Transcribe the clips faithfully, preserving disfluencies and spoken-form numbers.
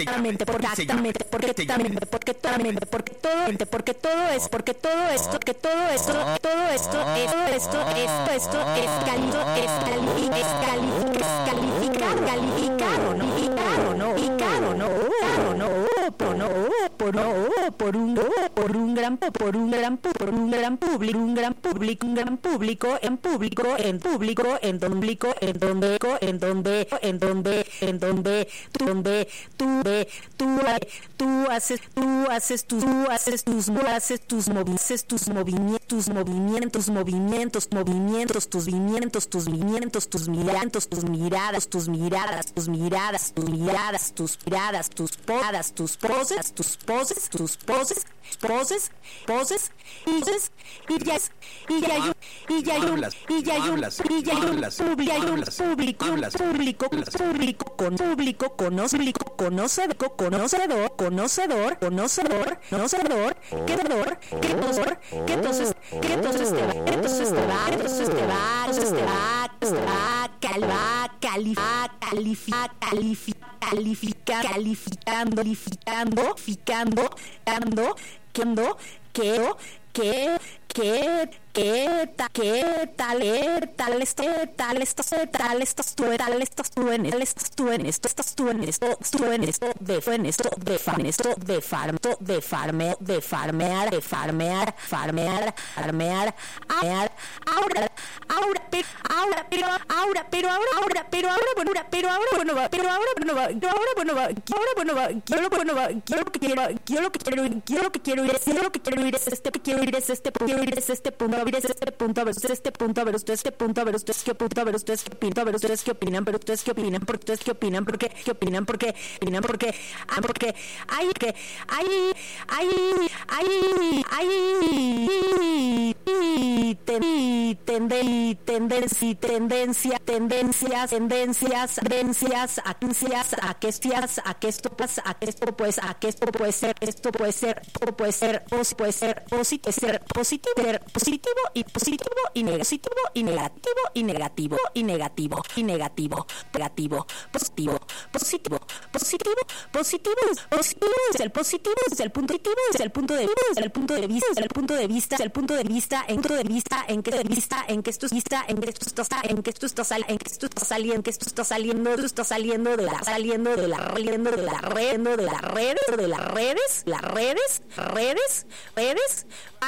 Exactamente, porque exactamente, porque exactamente, porque totalmente, porque todo, porque todo es, porque todo esto, que todo esto, todo esto, esto, esto, esto, esto, es cálido, es calificar, es calificar, calificar, o no, calificar, o no, calificar, o no, o no, por no, por no, por un, por un gran, por un gran, por un gran público, un gran público, un gran público, en público, en público, en público, en donde, en donde, en donde, en donde, tú, donde, tú, tú, tú haces, tú haces tus, tú haces tus, haces tus movimientos, tus movimientos, movimientos, movimientos, movimientos, tus movimientos, tus movimientos, tus miradas, tus miradas, tus miradas, tus miradas, tus miradas, tus miradas, tus posadas, tus poses, tus poses, tus poses, poses, poses, y poses, y ya es, y ya hay, y ya hay un, y ya hay un, y ya hay un público, hay un público, un público, público, con público, conocedor, conocedor, conocedor, conocedor, conocedor, conocedor, quedador, que entonces, que entonces, que entonces te va, entonces te va, entonces te va, entonces te va, te va, calva, califica, califica, califica, califica, calificando, calificando, ficando, dando, quendo, queo, que, que, que, ta, que, tal, eh, tal, este, tal, estás, eh, tal, estás tú, tal, estás tú en, tal, estás tú en esto, estás tú en esto, tú en esto, de, en esto, de, fan, esto, de, farm, de, farme, de, farmear, de, farmear, farmear, farmear, farmear, ahora, ahora, pero, ahora, pero, ahora, pero, ahora, ahora, pero, ahora, bueno, pero, ahora, bueno, va, pero, ahora, bueno, va, pero, ahora, bueno, va, ahora, bueno, va, quiero, bueno, va, quiero lo que quiero, quiero lo que quiero ir, quiero lo que quiero ir, quiero lo que quiero ir, es este, quiero ir, es este, quiero ir, es este punto, a ver, es este punto, a ver, ustedes este punto, a ver, ustedes qué punto, a ver, ustedes qué punto, a ver, ustedes qué opinan, a ver, ustedes qué opinan, pero ustedes qué opinan, porque ustedes qué opinan, porque qué opinan, porque opinan, porque ah, porque hay que hay hay hay hay tenden tendencia tendencia tendencias tendencias tendencias agencias a que estias a que esto pasa a que esto pues a que esto puede ser esto puede ser puede ser puede ser positivo ser positivo positivo y positivo y negativo y negativo y negativo y negativo y negativo negativo positivo positivo positivo positivo positivo es el positivo es el punto positivo es el punto de vista es el punto de vista es el punto de vista es el punto de vista en punto de vista en que de vista en que esto está en que esto está en que esto está sal en que esto está saliendo en que esto está saliendo esto está saliendo de la saliendo de la saliendo de la red de la red de las redes las redes redes redes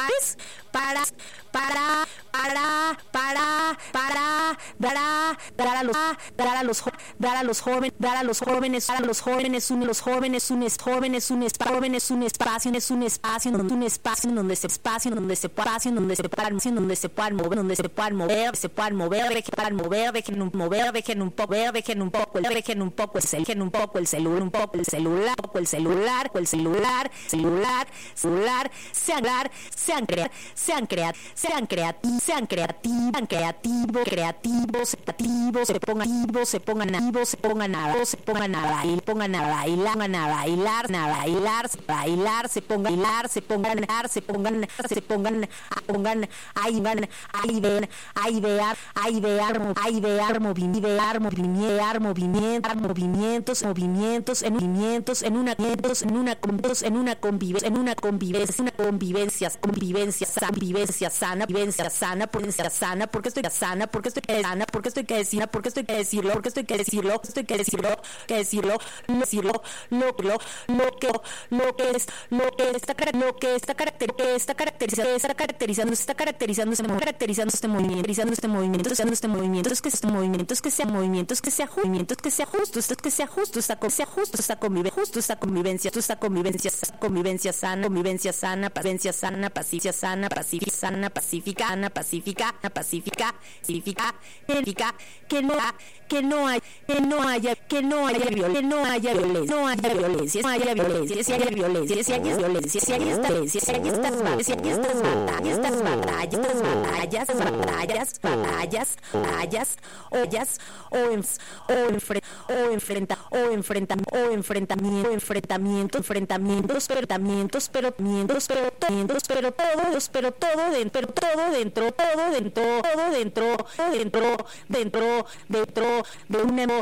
para para para para para dar a dar a los dar a los dar a los jóvenes dar a los jóvenes dar a los jóvenes un los jóvenes un jóvenes un jóvenes un espacio es un espacio un espacio donde se espacio donde se espacio donde se puedan donde se puedan mover donde se puedan mover se puedan mover dejen mover dejen un mover dejen un poco dejen un poco dejen un poco el dejen un poco el celular un poco el celular poco el celular el celular celular celular sean sean crear sean crear sean creativos sean creativos sean creativos creativos creativos se pongan activos se pongan activos se pongan a se pongan a bailar pongan a bailar pongan a bailar a bailar bailar se pongan a bailar se pongan a se pongan se pongan pongan ahí van ahí ven ahí vean ahí vean ahí vean movimientos movimientos movimientos movimientos en movimientos en una en una en una convivencia en una convivencia una convivencia convivencia convivencia sana vivencia sana vivencia sana porque estoy sana porque estoy sana porque estoy que decir porque estoy que decirlo porque estoy que decirlo estoy que decirlo que decirlo decirlo lo lo lo que lo que es lo que está lo que está caracter que está caracterizando está caracterizando está caracterizando está caracterizando este movimiento caracterizando este movimiento haciendo este movimiento es que este movimiento es que sea movimientos que sea movimientos que sea justo es que sea justo está que sea justo está convivencia justo esta convivencia esta convivencia convivencia sana convivencia sana paciencia sana paciencia sana pacífica sana pacífica sana pacífica pacífica pacífica pacífica que no que no hay que no haya que no haya violencia que no haya violencia no haya violencia no haya violencia si hay violencia si hay violencia si hay esta si hay estas batallas si hay estas batallas estas batallas estas batallas batallas batallas batallas ollas o o enfrenta o enfrenta o enfrenta o enfrentamiento enfrentamiento enfrentamientos enfrentamientos pero mientos pero mientos pero todos pero todo dentro pero todo dentro todo dentro todo dentro todo dentro dentro dentro de un emo